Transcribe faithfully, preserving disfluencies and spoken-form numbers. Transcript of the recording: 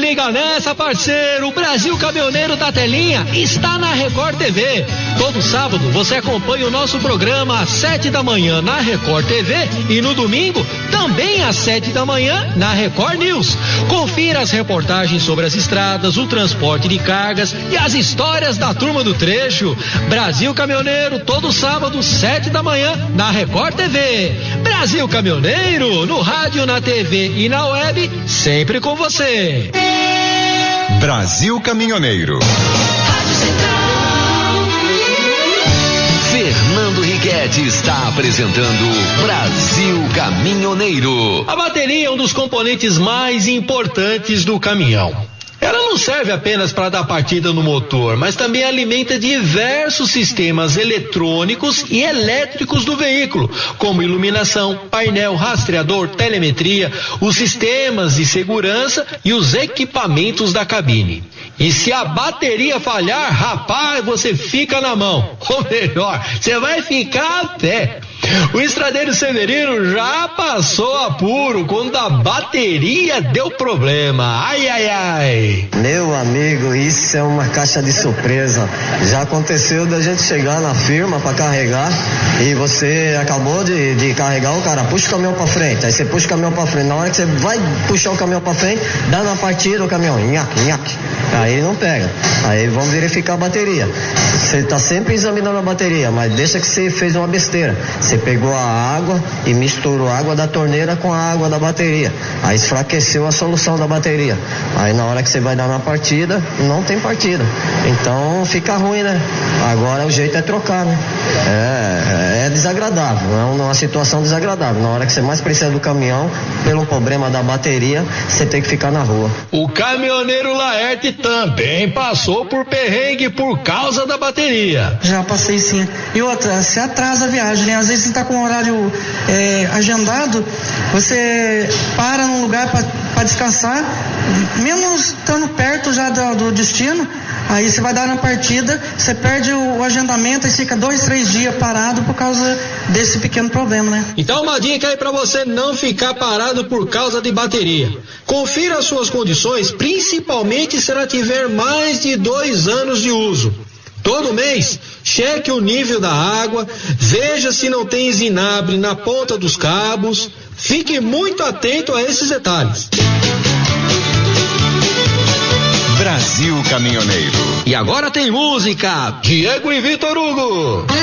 liga nessa, parceiro, o Brasil Caminhoneiro da Telinha está na Record T V. Todo sábado você acompanha o nosso programa às sete da manhã na Record T V e no domingo também às sete da manhã na Record News. Confira as reportagens sobre as estradas, o transporte de cargas e as histórias da turma do trecho. Brasil Caminhoneiro, todo sábado, sete da manhã na Record T V. Brasil Caminhoneiro, no rádio, na T V e na web, sempre com você. Brasil Caminhoneiro. Fernando Riquetti está apresentando Brasil Caminhoneiro. A bateria é um dos componentes mais importantes do caminhão. Ela não serve apenas para dar partida no motor, mas também alimenta diversos sistemas eletrônicos e elétricos do veículo, como iluminação, painel, rastreador, telemetria, os sistemas de segurança e os equipamentos da cabine. E se a bateria falhar, rapaz, você fica na mão. Ou melhor, você vai ficar a pé. O Estradeiro Severino já passou apuro quando a bateria deu problema. Ai, ai, ai. Meu amigo, isso é uma caixa de surpresa. Já aconteceu da gente chegar na firma para carregar e você acabou de, de carregar, o cara puxa o caminhão para frente. Aí você puxa o caminhão para frente. Na hora que você vai puxar o caminhão para frente, dá na partida o caminhão, nhaque, nhaque. Aí não pega. Aí vamos verificar a bateria. Você tá sempre examinando a bateria, mas deixa que você fez uma besteira. Você pegou a água e misturou a água da torneira com a água da bateria. Aí enfraqueceu a solução da bateria. Aí na hora que você vai dar na partida, não tem partida. Então fica ruim, né? Agora o jeito é trocar, né? É, é desagradável, é uma situação desagradável. Na hora que você mais precisa do caminhão, pelo problema da bateria, você tem que ficar na rua. O caminhoneiro Laerte também passou por perrengue por causa da bateria. Já passei sim. E outra, você atrasa a viagem, né? Às vezes você tá com o horário é, agendado, você para num lugar para descansar, mesmo estando perto já do, do destino, aí você vai dar na partida, você perde o, o agendamento e fica dois, três dias parado por causa desse pequeno problema, né? Então uma dica aí para você não ficar parado por causa de bateria. Confira as suas condições, principalmente se ela tiver mais de dois anos de uso. Todo mês, cheque o nível da água, veja se não tem zinabre na ponta dos cabos. Fique muito atento a esses detalhes. Brasil Caminhoneiro. E agora tem música, Diego e Vitor Hugo.